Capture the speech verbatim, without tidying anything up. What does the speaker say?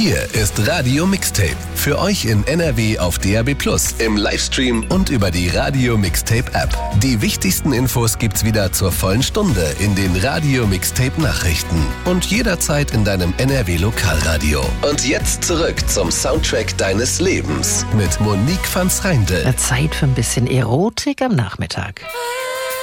Hier ist Radio Mixtape. Für euch in N R W auf D A B plus, im Livestream und über die Radio Mixtape App. Die wichtigsten Infos gibt's wieder zur vollen Stunde in den Radio Mixtape Nachrichten und jederzeit in deinem N R W Lokalradio. Und jetzt zurück zum Soundtrack deines Lebens mit Monique van Schreindel. Zeit für ein bisschen Erotik am Nachmittag.